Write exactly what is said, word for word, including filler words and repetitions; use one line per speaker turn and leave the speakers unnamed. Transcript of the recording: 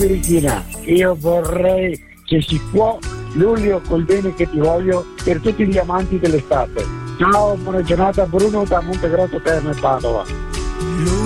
Regina, io vorrei, se si può, luglio col bene che ti voglio per tutti gli amanti dell'estate. Ciao, buona giornata, Bruno da Montegrosso Terme Padova.